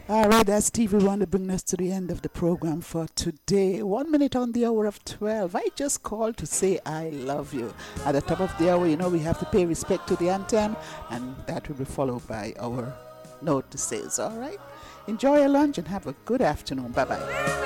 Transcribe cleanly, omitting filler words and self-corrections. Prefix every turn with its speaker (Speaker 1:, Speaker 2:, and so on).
Speaker 1: All right, that's Stevie Wonder bringing us to the end of the program for today. 1 minute on the hour of 12. I just called to say I love you. At the top of the hour, we have to pay respect to the anthem, and that will be followed by our note to say, all right? Enjoy your lunch and have a good afternoon. Bye-bye.